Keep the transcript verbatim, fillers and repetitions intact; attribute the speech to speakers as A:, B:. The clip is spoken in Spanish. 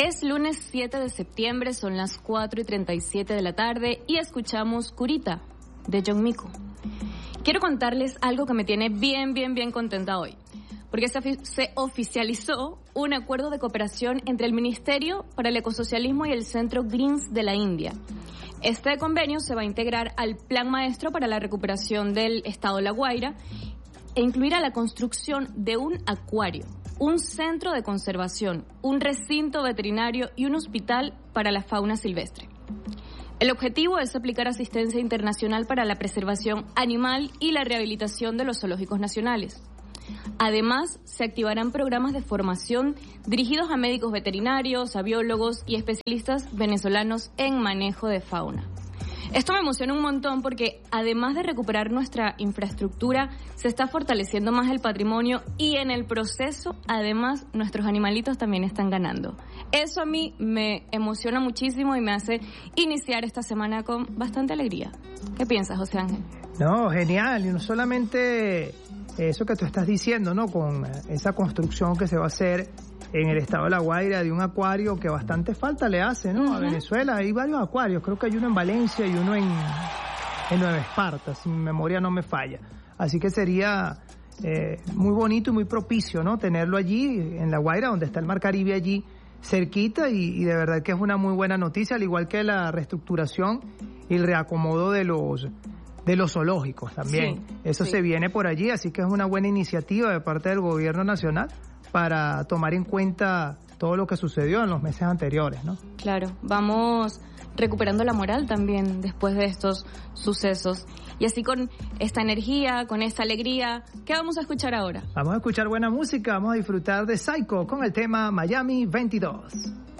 A: Es lunes siete de septiembre, son las cuatro y treinta y siete de la tarde y escuchamos Curita, de John Mico. Quiero contarles algo que me tiene bien, bien, bien contenta hoy, porque se, se oficializó un acuerdo de cooperación entre el Ministerio para el Ecosocialismo y el Centro Greens de la India. Este convenio se va a integrar al Plan Maestro para la Recuperación del Estado La Guaira e incluirá la construcción de un acuario, un centro de conservación, un recinto veterinario y un hospital para la fauna silvestre. El objetivo es aplicar asistencia internacional para la preservación animal y la rehabilitación de los zoológicos nacionales. Además, se activarán programas de formación dirigidos a médicos veterinarios, a biólogos y especialistas venezolanos en manejo de fauna. Esto me emociona un montón porque además de recuperar nuestra infraestructura, se está fortaleciendo más el patrimonio y en el proceso, además, nuestros animalitos también están ganando. Eso a mí me emociona muchísimo y me hace iniciar esta semana con bastante alegría. ¿Qué piensas, José Ángel?
B: No, genial. Y no solamente eso que tú estás diciendo, ¿no? Con esa construcción que se va a hacer en el estado de La Guaira de un acuario que bastante falta le hace, ¿no? Uh-huh. A Venezuela hay varios acuarios, creo que hay uno en Valencia y uno en, en Nueva Esparta, si mi memoria no me falla. Así que sería eh, muy bonito y muy propicio, ¿no? Tenerlo allí en La Guaira, donde está el Mar Caribe allí cerquita y, y de verdad que es una muy buena noticia, al igual que la reestructuración y el reacomodo de los de los zoológicos también. Sí, Eso sí. se viene por allí, así que es una buena iniciativa de parte del gobierno nacional para tomar en cuenta todo lo que sucedió en los meses anteriores, ¿no?
A: Claro, vamos recuperando la moral también después de estos sucesos. Y así con esta energía, con esta alegría, ¿qué vamos a escuchar ahora?
B: Vamos a escuchar buena música, vamos a disfrutar de Psycho con el tema Miami veintidós.